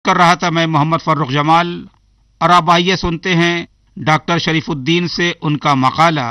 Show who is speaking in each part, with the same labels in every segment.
Speaker 1: کر رہا تھا میں محمد فرخ جمال، اور آپ آئیے سنتے ہیں ڈاکٹر شریف الدین سے ان کا مقالہ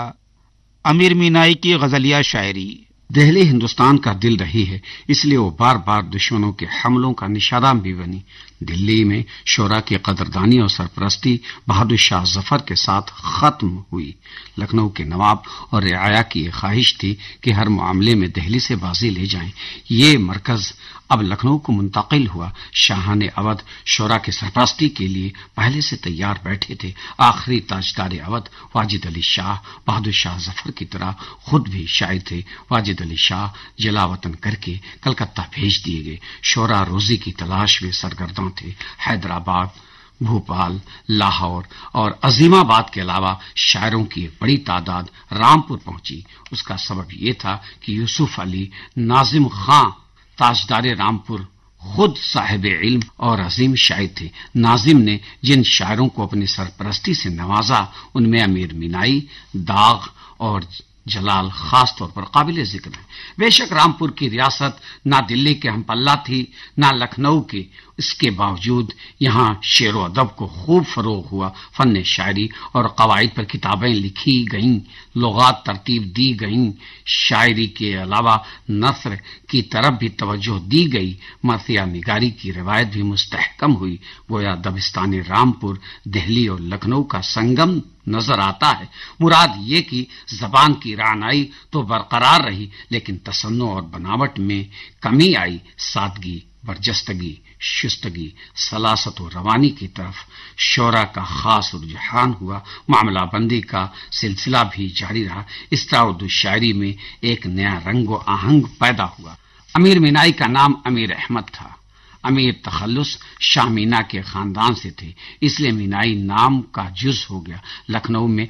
Speaker 1: امیر مینائی کی غزلیہ شاعری۔
Speaker 2: دہلی ہندوستان کا دل رہی ہے، اس لیے وہ بار بار دشمنوں کے حملوں کا نشانہ بھی بنی۔ دلی میں شورا کی قدردانی اور سرپرستی بہادر شاہ ظفر کے ساتھ ختم ہوئی۔ لکھنؤ کے نواب اور رعایا کی یہ خواہش تھی کہ ہر معاملے میں دہلی سے بازی لے جائیں۔ یہ مرکز اب لکھنؤ کو منتقل ہوا۔ شاہان اودھ شورا کی سرپرستی کے لیے پہلے سے تیار بیٹھے تھے۔ آخری تاجدار اودھ واجد علی شاہ بہادر شاہ ظفر کی طرح خود بھی شاعر تھے۔ واجد علی شاہ جلا وطن کر کے کلکتہ بھیج دیے گئے۔ شورا روزی کی تلاش میں سرگرداں تھے۔ حیدرآباد، بھوپال، لاہور اور عظیم آباد کے علاوہ شاعروں کی ایک بڑی تعداد رامپور پہنچی۔ اس کا سبب یہ تھا کہ یوسف علی ناظم خاں تاجدار رامپور خود صاحب علم اور عظیم شاعر تھے۔ ناظم نے جن شاعروں کو اپنی سرپرستی سے نوازا ان میں امیر مینائی، داغ اور جلال خاص طور پر قابل ذکر ہیں۔ بے شک رامپور کی ریاست نہ دلی کے ہم پلہ تھی نہ لکھنؤ کی، اس کے باوجود یہاں شعر و ادب کو خوب فروغ ہوا۔ فن شاعری اور قواعد پر کتابیں لکھی گئیں، لغات ترتیب دی گئیں، شاعری کے علاوہ نثر کی طرف بھی توجہ دی گئی، مرثیہ نگاری کی روایت بھی مستحکم ہوئی۔ گویا دبستان رامپور دہلی اور لکھنؤ کا سنگم نظر آتا ہے۔ مراد یہ کہ زبان کی رعنائی تو برقرار رہی لیکن تصنع اور بناوٹ میں کمی آئی۔ سادگی، برجستگی، شستگی، سلاست و روانی کی طرف شعرا کا خاص رجحان ہوا۔ معاملہ بندی کا سلسلہ بھی جاری رہا۔ اس طرح اردو شاعری میں ایک نیا رنگ و آہنگ پیدا ہوا۔ امیر مینائی کا نام امیر احمد تھا۔ امیر تخلص شاہ مینا کے خاندان سے تھے، اس لیے مینائی نام کا جز ہو گیا۔ لکھنؤ میں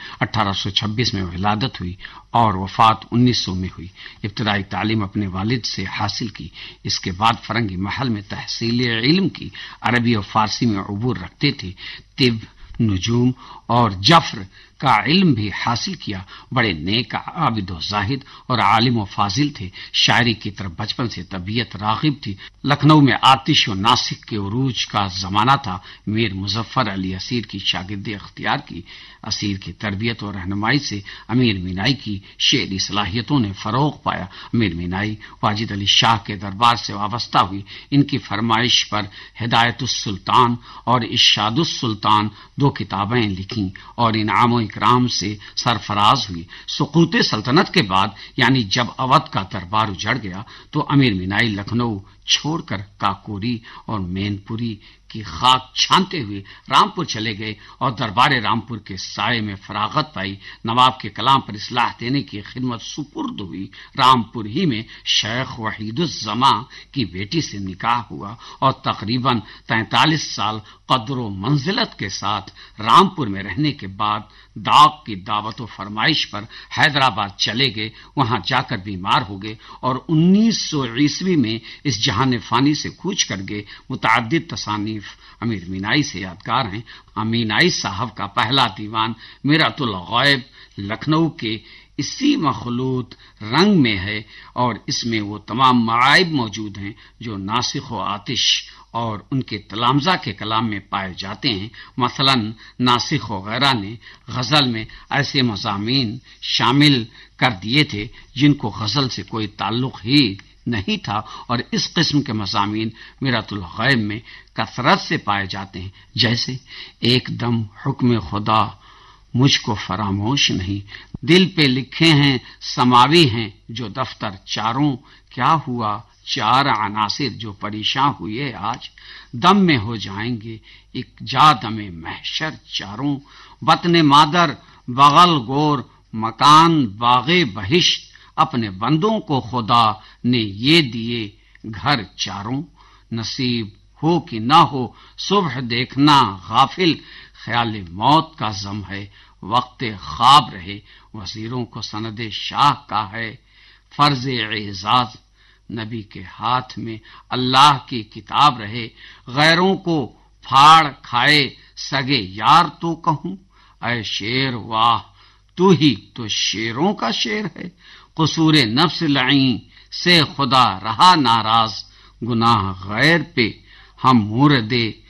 Speaker 2: 1826 میں ولادت ہوئی اور وفات 1900 میں ہوئی۔ ابتدائی تعلیم اپنے والد سے حاصل کی، اس کے بعد فرنگی محل میں تحصیل علم کی۔ عربی اور فارسی میں عبور رکھتے تھے۔ طب، نجوم اور جفر کا علم بھی حاصل کیا۔ بڑے نیک، عابد و زاہد اور عالم و فاضل تھے۔ شاعری کی طرف بچپن سے طبیعت راغب تھی۔ لکھنؤ میں آتش و ناسک کے عروج کا زمانہ تھا۔ میر مظفر علی اسیر کی شاگردی اختیار کی۔ اسیر کی تربیت اور رہنمائی سے امیر مینائی کی شعری صلاحیتوں نے فروغ پایا۔ امیر مینائی واجد علی شاہ کے دربار سے وابستہ ہوئی۔ ان کی فرمائش پر ہدایت السلطان اور ارشاد السلطان دو کتابیں لکھیں اور انعام و اکرام سے سرفراز ہوئی۔ سقوط سلطنت کے بعد یعنی جب اودھ کا دربار اجڑ گیا تو امیر مینائی لکھنؤ چھوڑ کر کاکوری اور مین پوری کی خاک چھانتے ہوئے رامپور چلے گئے اور دربار رامپور کے سائے میں فراغت پائی۔ نواب کے کلام پر اصلاح دینے کی خدمت سپرد ہوئی۔ رامپور ہی میں شیخ وحید الزماں کی بیٹی سے نکاح ہوا اور تقریباً 43 سال قدر و منزلت کے ساتھ رامپور میں رہنے کے بعد داغ کی دعوت و فرمائش پر حیدرآباد چلے گئے۔ وہاں جا کر بیمار ہو گئے اور 1900 عیسوی میں اس جہان فانی سے کوچ کر گئے۔ متعدد تصانیف امیر مینائی سے یادگار ہیں۔ مینائی صاحب کا پہلا دیوان میرات الغائب لکھنؤ کے اسی مخلوط رنگ میں ہے اور اس میں وہ تمام معائب موجود ہیں جو ناسخ و آتش اور ان کے تلامذہ کے کلام میں پائے جاتے ہیں۔ مثلا ناسخ وغیرہ نے غزل میں ایسے مضامین شامل کر دیے تھے جن کو غزل سے کوئی تعلق ہی نہیں تھا اور اس قسم کے مضامین میرات الغیب میں کثرت سے پائے جاتے ہیں، جیسے ایک دم حکم خدا مجھ کو فراموش نہیں، دل پہ لکھے ہیں سماوی ہیں جو دفتر چاروں، کیا ہوا چار عناصر جو پریشاں ہوئے آج، دم میں ہو جائیں گے ایک جا دم محشر چاروں، وطن مادر بغل گور مکان باغ بہشت، اپنے بندوں کو خدا نے یہ دیے گھر چاروں، نصیب ہو کہ نہ ہو صبح دیکھنا غافل، خیال موت کا زم ہے وقت خواب رہے، وزیروں کو سند شاہ کا ہے فرض اعزاز، نبی کے ہاتھ میں اللہ کی کتاب رہے، غیروں کو پھاڑ کھائے سگے یار تو کہوں، اے شیر واہ تو ہی تو شیروں کا شیر ہے، قصور نفس لعیں سے خدا رہا ناراض، گناہ غیر پہ ہم مردے